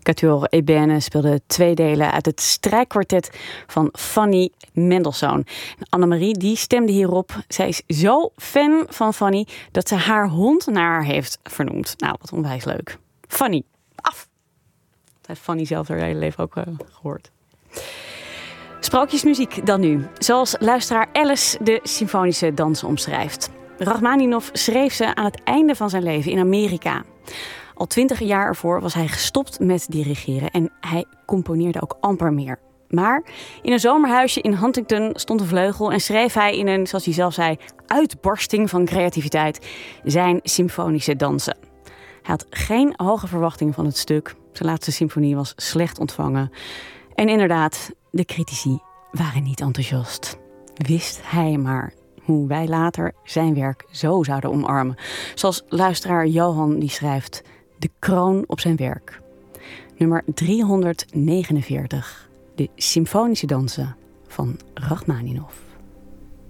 Quatuor Ebène speelde 2 delen uit het strijkkwartet van Fanny Mendelssohn. Annemarie die stemde hierop. Zij is zo fan van Fanny dat ze haar hond naar haar heeft vernoemd. Nou, wat onwijs leuk. Fanny, af! Dat heeft Fanny zelf haar hele leven ook gehoord. Sprookjesmuziek dan nu. Zoals luisteraar Alice de symfonische dansen omschrijft. Rachmaninov schreef ze aan het einde van zijn leven in Amerika. Al 20 jaar ervoor was hij gestopt met dirigeren en hij componeerde ook amper meer. Maar in een zomerhuisje in Huntington stond een vleugel en schreef hij in een, zoals hij zelf zei, uitbarsting van creativiteit zijn symfonische dansen. Hij had geen hoge verwachtingen van het stuk. Zijn laatste symfonie was slecht ontvangen. En inderdaad, de critici waren niet enthousiast. Wist hij maar hoe wij later zijn werk zo zouden omarmen. Zoals luisteraar Johan die schrijft: de kroon op zijn werk. Nummer 349. De symfonische dansen van Rachmaninov.